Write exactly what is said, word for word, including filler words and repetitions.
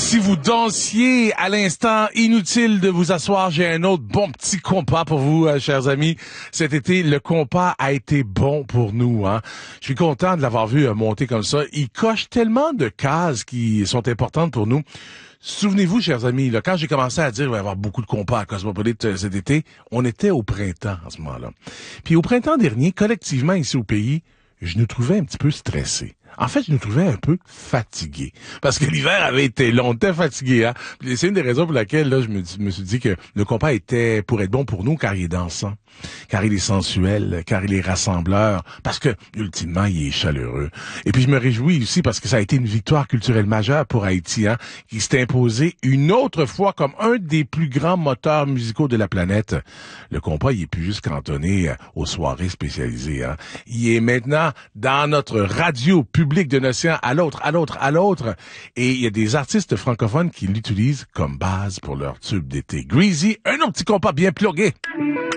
Si vous dansiez à l'instant, inutile de vous asseoir, j'ai un autre bon petit compas pour vous, euh, chers amis. Cet été, le compas a été bon pour nous. Hein. Je suis content de l'avoir vu euh, monter comme ça. Il coche tellement de cases qui sont importantes pour nous. Souvenez-vous, chers amis, là, quand j'ai commencé à dire qu'il va y avoir beaucoup de compas à Cosmopolite euh, cet été, on était au printemps à ce moment-là. Puis au printemps dernier, collectivement ici au pays, je nous trouvais un petit peu stressés. En fait, je nous trouvais un peu fatigués. Parce que l'hiver avait été long, on était fatigués, hein. Puis c'est une des raisons pour laquelle, là, je me, me suis dit que le compas était, pour être bon pour nous, car il est dansant, car il est sensuel, car il est rassembleur, parce que, ultimement, il est chaleureux. Et puis, je me réjouis aussi parce que ça a été une victoire culturelle majeure pour Haïti, hein, qui s'est imposé une autre fois comme un des plus grands moteurs musicaux de la planète. Le compas, il est plus juste cantonné aux soirées spécialisées, hein. Il est maintenant dans notre radio publique d'un océan à l'autre, à l'autre, à l'autre. Et il y a des artistes francophones qui l'utilisent comme base pour leur tube d'été. Greasy, un autre petit compas bien plugué.